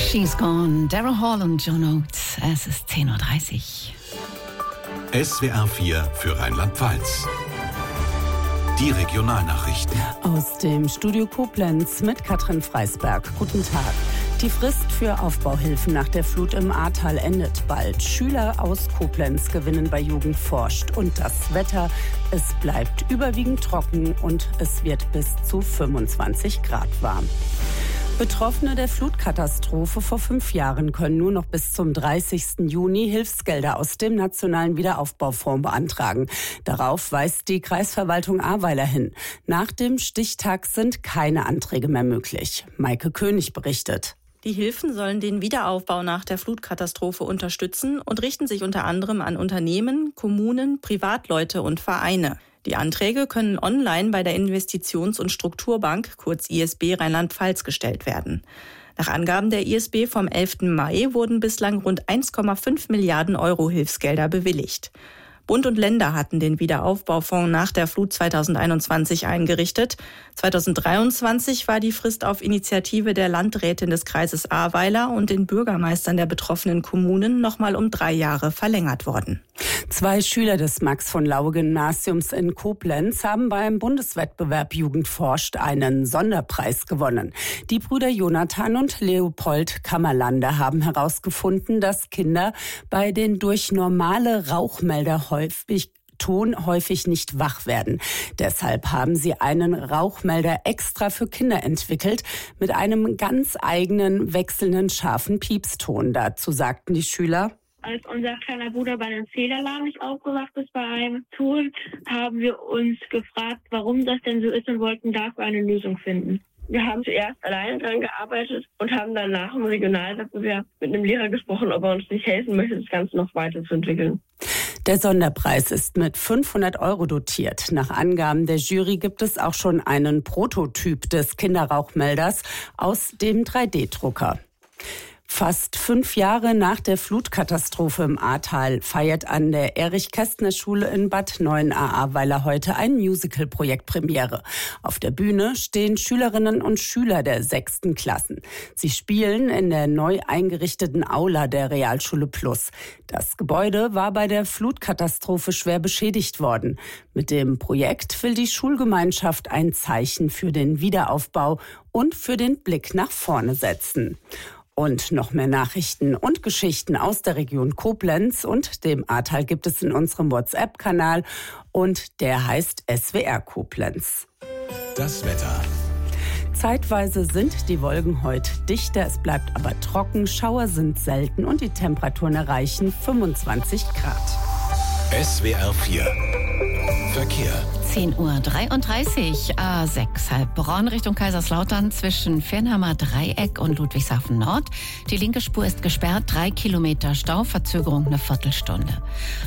She's Gone, Daryl Hall und John Oates. Es ist 10:30 Uhr. SWR 4 für Rheinland-Pfalz. Die Regionalnachrichten. Aus dem Studio Koblenz mit Katrin Freisberg. Guten Tag. Die Frist für Aufbauhilfen nach der Flut im Ahrtal endet bald. Schüler aus Koblenz gewinnen bei Jugend forscht. Und das Wetter, es bleibt überwiegend trocken und es wird bis zu 25 Grad warm. Betroffene der Flutkatastrophe vor 5 Jahren können nur noch bis zum 30. Juni Hilfsgelder aus dem Nationalen Wiederaufbaufonds beantragen. Darauf weist die Kreisverwaltung Ahrweiler hin. Nach dem Stichtag sind keine Anträge mehr möglich. Maike König berichtet. Die Hilfen sollen den Wiederaufbau nach der Flutkatastrophe unterstützen und richten sich unter anderem an Unternehmen, Kommunen, Privatleute und Vereine. Die Anträge können online bei der Investitions- und Strukturbank, kurz ISB Rheinland-Pfalz, gestellt werden. Nach Angaben der ISB vom 11. Mai wurden bislang rund 1,5 Milliarden Euro Hilfsgelder bewilligt. Bund und Länder hatten den Wiederaufbaufonds nach der Flut 2021 eingerichtet. 2023 war die Frist auf Initiative der Landrätin des Kreises Ahrweiler und den Bürgermeistern der betroffenen Kommunen nochmal um 3 Jahre verlängert worden. 2 Schüler des Max-von-Laue-Gymnasiums in Koblenz haben beim Bundeswettbewerb Jugend forscht einen Sonderpreis gewonnen. Die Brüder Jonathan und Leopold Kammerlander haben herausgefunden, dass Kinder bei den durch normale Rauchmelder häufig nicht wach werden. Deshalb haben sie einen Rauchmelder extra für Kinder entwickelt mit einem ganz eigenen wechselnden scharfen Piepston. Dazu sagten die Schüler: Als unser kleiner Bruder bei einem Fehlalarm nicht aufgewacht ist bei einem Ton, haben wir uns gefragt, warum das denn so ist und wollten dafür eine Lösung finden. Wir haben zuerst alleine dran gearbeitet und haben dann nach dem Regionalwettbewerb mit einem Lehrer gesprochen, ob er uns nicht helfen möchte, das Ganze noch weiterzuentwickeln. Der Sonderpreis ist mit 500 Euro dotiert. Nach Angaben der Jury gibt es auch schon einen Prototyp des Kinderrauchmelders aus dem 3D-Drucker. Fast 5 Jahre nach der Flutkatastrophe im Ahrtal feiert an der Erich-Kästner-Schule in Bad Neuenahr-Ahrweiler heute ein Musical-Projekt Premiere. Auf der Bühne stehen Schülerinnen und Schüler der 6. Klassen. Sie spielen in der neu eingerichteten Aula der Realschule Plus. Das Gebäude war bei der Flutkatastrophe schwer beschädigt worden. Mit dem Projekt will die Schulgemeinschaft ein Zeichen für den Wiederaufbau und für den Blick nach vorne setzen. Und noch mehr Nachrichten und Geschichten aus der Region Koblenz und dem Ahrtal gibt es in unserem WhatsApp-Kanal und der heißt SWR Koblenz. Das Wetter. Zeitweise sind die Wolken heute dichter, es bleibt aber trocken, Schauer sind selten und die Temperaturen erreichen 25 Grad. SWR 4 Verkehr. 10:33 Uhr, A6 Heilbronn Richtung Kaiserslautern zwischen Firnheimer Dreieck und Ludwigshafen Nord. Die linke Spur ist gesperrt, 3 Kilometer Stau, Verzögerung eine Viertelstunde.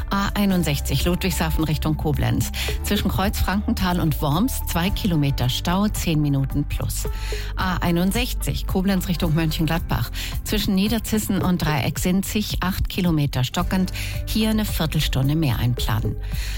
A61 Ludwigshafen Richtung Koblenz zwischen Kreuz-Frankenthal und Worms 2 Kilometer Stau, 10 Minuten plus. A61 Koblenz Richtung Mönchengladbach zwischen Niederzissen und Dreieck-Sinzig 8 Kilometer stockend, hier eine Viertelstunde mehr einplanen.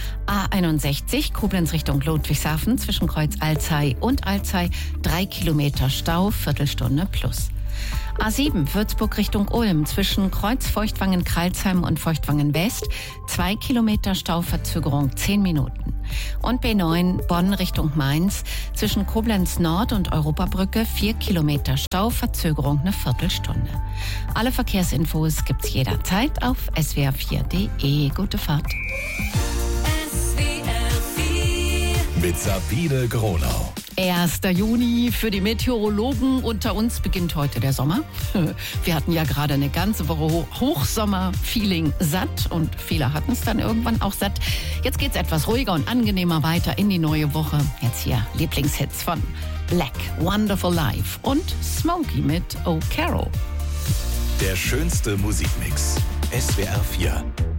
A61 Koblenz Richtung Ludwigshafen zwischen Kreuz Alzey und Alzey 3 Kilometer Stau, Viertelstunde plus. A7 Würzburg Richtung Ulm zwischen Kreuz Feuchtwangen-Kralsheim und Feuchtwangen-West 2 Kilometer Stauverzögerung 10 Minuten. Und B9 Bonn Richtung Mainz zwischen Koblenz Nord und Europabrücke 4 Kilometer Stauverzögerung eine Viertelstunde. Alle Verkehrsinfos gibt's jederzeit auf swr4.de. Gute Fahrt. Mit Sabine Gronau. 1. Juni für die Meteorologen unter uns beginnt heute der Sommer. Wir hatten ja gerade eine ganze Woche Hochsommer-Feeling satt und viele hatten es dann irgendwann auch satt. Jetzt geht's etwas ruhiger und angenehmer weiter in die neue Woche. Jetzt hier Lieblingshits von Black, Wonderful Life und Smokey mit Oh Carol. Der schönste Musikmix. SWR 4